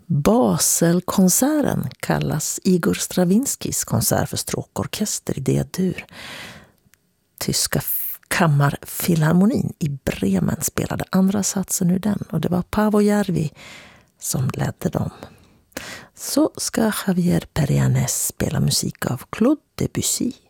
Baselkonserten kallas Igor Stravinskys konsert för stråkorkester i D-dur. Tyska kammarfilharmonin i Bremen spelade andra satsen ur den, och det var Paavo Järvi som ledde dem. Så ska Javier Perianes spela musik av Claude Debussy.